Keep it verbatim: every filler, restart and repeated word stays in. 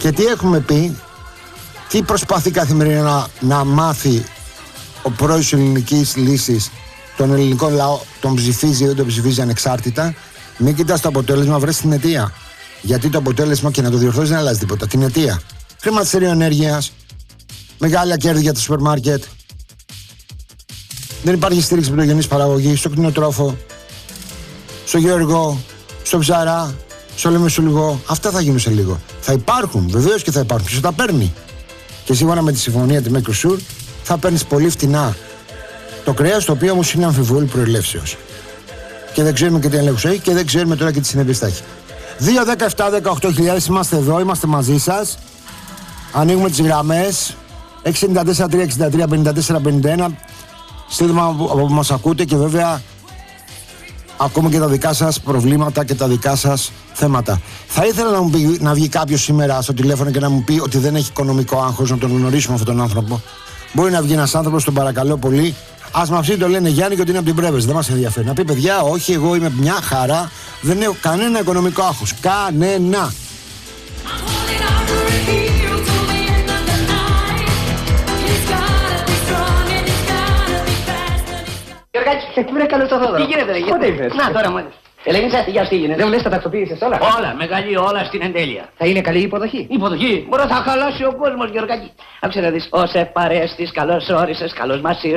Και τι έχουμε πει, τι προσπαθεί καθημερινά να, να μάθει ο πρόεδρος της ελληνικής λύσης, τον ελληνικό λαό, τον ψηφίζει ή δεν τον ψηφίζει ανεξάρτητα. Μην κοιτάς το αποτέλεσμα, βρες την αιτία. Γιατί το αποτέλεσμα και να το διορθώσεις δεν αλλάζει τίποτα. Την αιτία. Χρηματιστήριο ενέργειας, μεγάλα κέρδη για το σούπερ μάρκετ. Δεν υπάρχει στήριξη πρωτογενής παραγωγής, στο κτηνοτρόφο, στο γεωργό, στο ψαρά, στο λεμεσουλγό. Αυτά θα γίνουν σε λίγο. Θα υπάρχουν, βεβαίως και θα υπάρχουν. Ποιος τα παίρνει. Και σύμφωνα με τη συμφωνία τη Mercosur θα παίρνεις πολύ φτηνά το κρέας, το οποίο όμως είναι αμφιβόλου προελεύσεως. Και δεν ξέρουμε και τι ελέγχους έχει και δεν ξέρουμε τώρα και τι συνέπειες θα έχει. δύο, δέκα, επτά, δεκαοκτώ χιλιάδες είμαστε εδώ, είμαστε μαζί σας. Ανοίγουμε τις γραμμές. έξι εννιά τέσσερα τρία έξι τρία πέντε τέσσερα πενήντα ένα. Στείλτε μας από που μας ακούτε και βέβαια ακόμα και τα δικά σας προβλήματα και τα δικά σας θέματα. Θα ήθελα να, μου πει, να βγει κάποιος σήμερα στο τηλέφωνο και να μου πει ότι δεν έχει οικονομικό άγχος, να τον γνωρίσουμε αυτόν τον άνθρωπο. Μπορεί να βγει ένας άνθρωπος, τον παρακαλώ πολύ. Ας με αυτοί το λένε Γιάννη και ότι είναι από την Πρέβεζα. Δεν μας ενδιαφέρει. Να πει παιδιά, όχι, εγώ είμαι μια χαρά. Δεν έχω κανένα οικονομικό άγχος. Κανένα. Γιωργάκη, βρε καλώς το Θόδωρο. Τι γίνεται, ρε, Πότε ήρθες? Να, τώρα μόλις. Ελένησα, γεια σου, τι γίνεται? Δεν μου λες, τα τακτοποίησες όλα? Όλα, μεγαλεί όλα στην εντέλεια. Θα είναι καλή η υποδοχή? Υποδοχή. Μπορεί θα χαλάσει ο κόσμος, Γιωργάκη. Άκουσε να δεις, όσε παρέστης, καλώς όρισες, καλώς μας